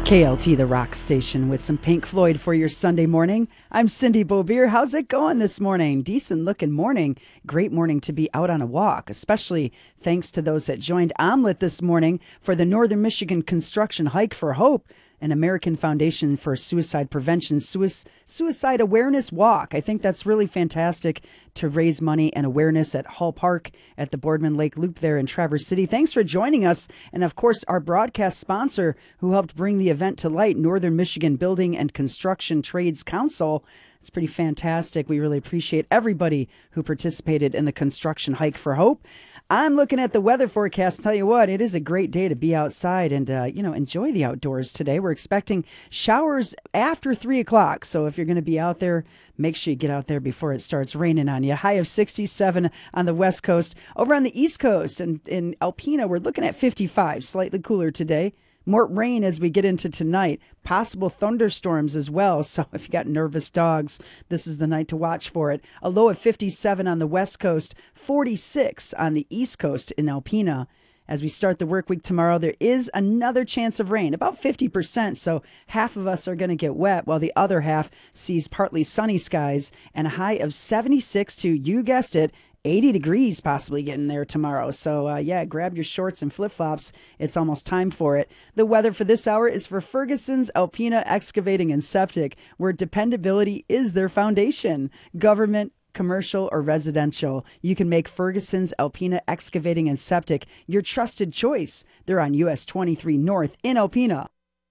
KLT, the rock station, with some Pink Floyd for your Sunday morning. I'm Cindy Beaubier. How's it going this morning? Decent looking morning. Great morning to be out on a walk, especially thanks to those that joined Omelet this morning for the Northern Michigan Construction Hike for Hope, an American Foundation for Suicide Prevention Suicide Awareness Walk. I think that's really fantastic to raise money and awareness at Hall Park at the Boardman Lake Loop there in Traverse City. Thanks for joining us. And of course, our broadcast sponsor who helped bring the event to light, Northern Michigan Building and Construction Trades Council. It's pretty fantastic. We really appreciate everybody who participated in the Construction Hike for Hope. I'm looking at the weather forecast. Tell you what, it is a great day to be outside and, enjoy the outdoors today. We're expecting showers after 3 o'clock. So if you're going to be out there, make sure you get out there before it starts raining on you. High of 67 on the West Coast. Over on the East Coast and in Alpena, we're looking at 55, slightly cooler today. More rain as we get into tonight. Possible thunderstorms as well. So if you got nervous dogs, this is the night to watch for it. A low of 57 on the West Coast, 46 on the East Coast in Alpena. As we start the work week tomorrow, there is another chance of rain, about 50%. So half of us are going to get wet, while the other half sees partly sunny skies and a high of 76 to, you guessed it, 80 degrees possibly getting there tomorrow. So, grab your shorts and flip-flops. It's almost time for it. The weather for this hour is for Ferguson's Alpena Excavating and Septic, where dependability is their foundation. Government, commercial, or residential, you can make Ferguson's Alpena Excavating and Septic your trusted choice. They're on US 23 North in Alpena.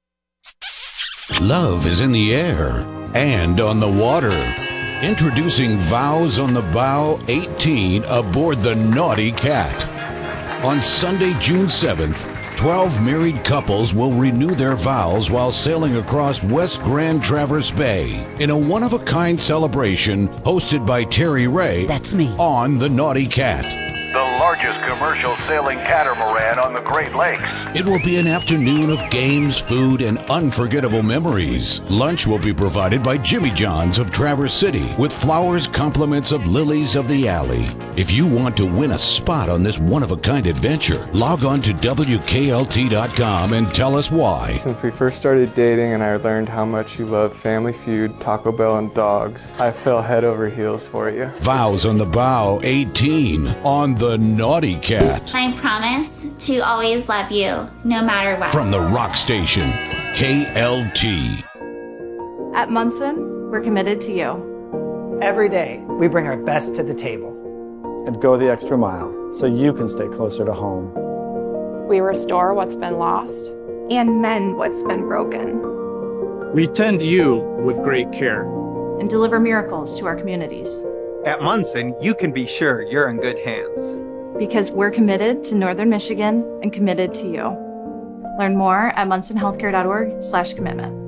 Love is in the air and on the water. Introducing Vows on the Bow 18 aboard the Naughty Cat. On Sunday, June 7th, 12 married couples will renew their vows while sailing across West Grand Traverse Bay in a one-of-a-kind celebration hosted by Terry Ray. That's me. On the Naughty Cat, the largest commercial sailing catamaran on the Great Lakes. It will be an afternoon of games, food, and unforgettable memories. Lunch will be provided by Jimmy John's of Traverse City with flowers, compliments of Lilies of the Alley. If you want to win a spot on this one-of-a-kind adventure, log on to WKLT.com and tell us why. Since we first started dating and I learned how much you love Family Feud, Taco Bell, and dogs, I fell head over heels for you. Vows on the Bow 18 on the Naughty Cat. I promise to always love you, no matter what. From the rock station, KLT. At Munson, we're committed to you. Every day, we bring our best to the table. And go the extra mile so you can stay closer to home. We restore what's been lost and mend what's been broken. We tend you with great care. And deliver miracles to our communities. At Munson, you can be sure you're in good hands. Because we're committed to Northern Michigan and committed to you. Learn more at munsonhealthcare.org/commitment.